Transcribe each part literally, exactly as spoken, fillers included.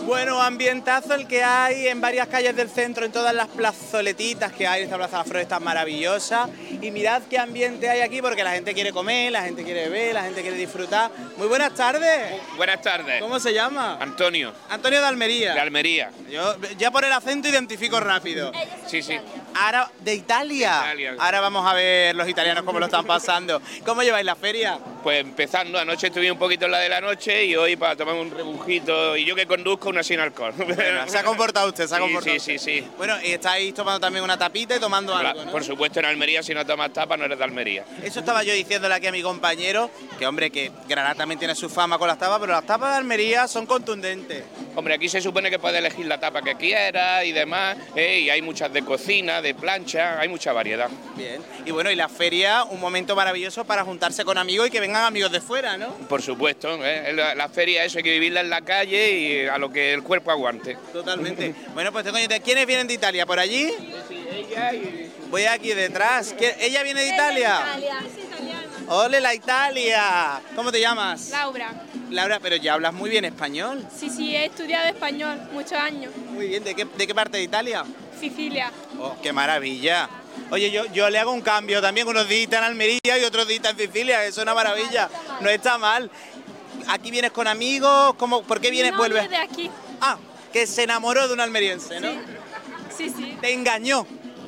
Bueno, ambientazo el que hay en varias calles del centro, en todas las plazoletitas que hay. Esta Plaza de las Flores está maravillosa. Y mirad qué ambiente hay aquí, porque la gente quiere comer, la gente quiere beber, la gente quiere disfrutar. Muy buenas tardes. Buenas tardes. ¿Cómo se llama? Antonio. Antonio de Almería. De Almería. Yo ya por el acento identifico rápido. Sí, sí. Ahora, ¿de Italia? De Italia. Ahora vamos a ver los italianos cómo lo están pasando. ¿Cómo lleváis la feria? Pues empezando, anoche estuve un poquito en la de la noche y hoy para tomar un rebujito y yo que conduzco una sin alcohol. Bueno, se ha comportado usted, se ha Sí, comportado. sí, sí, sí. Bueno, y estáis tomando también una tapita y tomando La- algo, ¿no? Por supuesto, en Almería si no tomas tapa no eres de Almería. Eso estaba yo diciéndole aquí a mi compañero, que hombre, que Granada también tiene su fama con las tapas, pero las tapas de Almería son contundentes. Hombre, aquí se supone que puedes elegir la tapa que quieras y demás, ¿eh? Y hay muchas de cocina, de plancha, hay mucha variedad. Bien. Y bueno, y la feria, un momento maravilloso para juntarse con amigos y que vengan amigos de fuera, ¿no? Por supuesto, ¿eh? La, la feria eso hay que vivirla en la calle y a lo que el cuerpo aguante. Totalmente. Bueno, pues tengo que ¿quiénes vienen de Italia? ¿Por allí? Sí, ella y... Voy aquí detrás. ¿Quién- ¿Ella viene de Italia? Es italiana. ¡Ole, la Italia! ¿Cómo te llamas? Laura. Laura, pero ya hablas muy bien español. Sí, sí, he estudiado español muchos años. Muy bien, ¿de qué, de qué parte de Italia? Sicilia. ¡Oh, qué maravilla! Oye, yo, yo le hago un cambio también, unos días en Almería y otros días en Sicilia, eso es una maravilla, no está mal. ¿Aquí vienes con amigos? ¿Cómo, ¿Por qué vienes? No, Vuelves. de aquí. Ah, que se enamoró de un almeriense, ¿no? Sí, sí. Te engañó,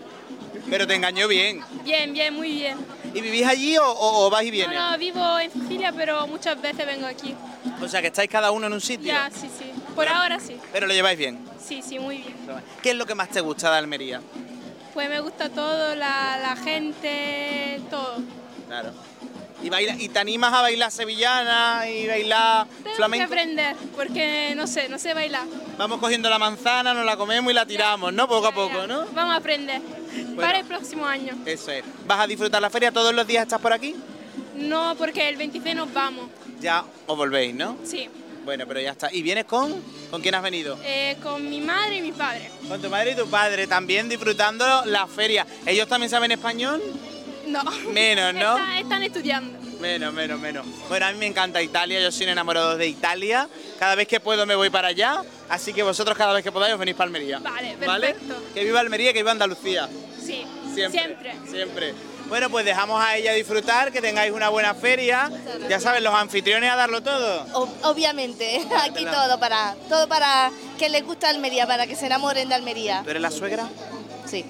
pero te engañó bien. Bien, bien, muy bien. ¿Y vivís allí o, o, o vais y vienes? No, no, vivo en Sicilia, pero muchas veces vengo aquí. O sea, que estáis cada uno en un sitio. Ya, sí, sí. Por ahora sí. Pero lo lleváis bien. Sí, sí, muy bien. ¿Qué es lo que más te gusta de Almería? Pues me gusta todo, la, la gente, todo. Claro. ¿Y, baila, ¿Y te animas a bailar sevillana y bailar Tengo flamenco? que aprender, porque no sé, no sé bailar. Vamos cogiendo la manzana, nos la comemos y la tiramos, ¿no? Poco a Ya, poco, ya. ¿no? Vamos a aprender. Para el próximo año. Eso es. ¿Vas a disfrutar la feria? ¿Todos los días estás por aquí? No, porque el veintiséis nos vamos. Ya os volvéis, ¿no? Sí. Bueno, pero ya está. ¿Y vienes con? ¿Con quién has venido? Eh, con mi madre y mi padre. Con tu madre y tu padre, también disfrutando la feria. ¿Ellos también saben español? No. Menos, ¿no? Están, están estudiando. Menos, menos, menos. Bueno, a mí me encanta Italia, yo soy un enamorado de Italia. Cada vez que puedo me voy para allá, así que vosotros cada vez que podáis os venís para Almería. Vale, ¿Vale? perfecto. Que viva Almería, que viva Andalucía. Sí, Siempre. siempre. Siempre. Bueno, pues dejamos a ella disfrutar, que tengáis una buena feria. Ya saben, los anfitriones a darlo todo. Ob- Obviamente, aquí todo para todo para que les guste Almería, para que se enamoren de Almería. ¿Tú eres la suegra? Sí,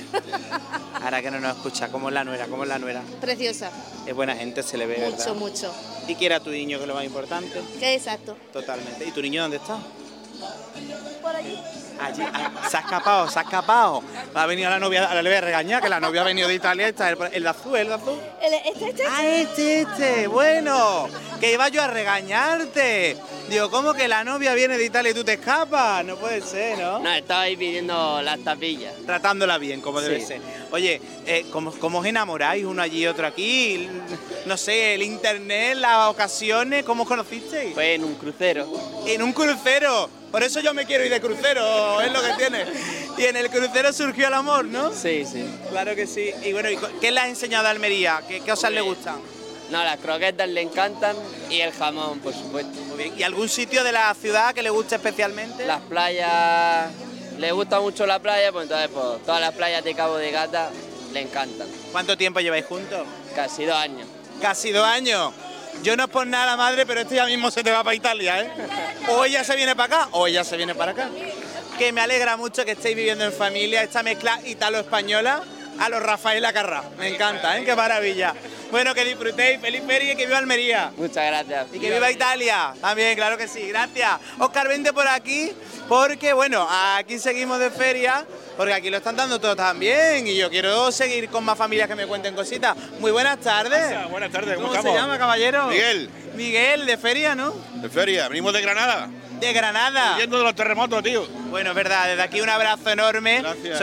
Ahora que no nos escucha, ¿cómo es la nuera? ¿Cómo es la nuera? preciosa, Es buena gente, se le ve, mucho, ¿verdad? mucho. Y quiere a tu niño, que es lo más importante. Que exacto. Totalmente. ¿Y tu niño dónde está? Por allí. Allí, ah, se ha escapado, se ha escapado. Va a venir a la novia, ahora le voy a regañar, que la novia ha venido de Italia, está el, el de azul, el de azul. El- este, este, Ah, este, este, bueno, que iba yo a regañarte. Digo, ¿cómo que la novia viene de Italia y tú te escapas? No puede ser, ¿no? No, estaba ahí pidiendo las tapillas. Tratándola bien, como debe Sí. ser. Oye, eh, ¿cómo, ¿cómo os enamoráis uno allí y otro aquí? No sé, el internet, las ocasiones, ¿cómo os conocisteis? Fue en un crucero. En un crucero. Por eso yo me quiero ir de crucero, es lo que tiene. Y en el crucero surgió el amor, ¿no? Sí, sí. Claro que sí. Y bueno, ¿y ¿qué le has enseñado a Almería? ¿Qué, qué cosas le gustan? No, las croquetas le encantan y el jamón, por supuesto. Muy bien. ¿Y algún sitio de la ciudad que le guste especialmente? Las playas, le gusta mucho la playa, pues entonces pues, todas las playas de Cabo de Gata le encantan. ¿Cuánto tiempo lleváis juntos? Casi dos años. Casi dos años. Yo no es por nada, madre, pero este ya mismo se te va para Italia, ¿eh? O ella se viene para acá, o ella se viene para acá. Que me alegra mucho que estéis viviendo en familia esta mezcla italo-española a los Rafael Acarrá. Me encanta, ¿eh? Qué maravilla. Bueno, que disfrutéis, feliz feria y que viva Almería. Muchas gracias. Y que viva Italia, también, claro que sí, gracias. Óscar, vente por aquí, porque bueno, aquí seguimos de feria, porque aquí lo están dando todo también, y yo quiero seguir con más familias que me cuenten cositas. Muy buenas tardes. Buenas tardes, ¿cómo, ¿Cómo se estamos? llama, caballero? Miguel, Miguel, de feria, ¿no? de feria, venimos de Granada, De Granada. huyendo de los terremotos, tío. Bueno, es verdad, desde aquí un abrazo enorme. Gracias.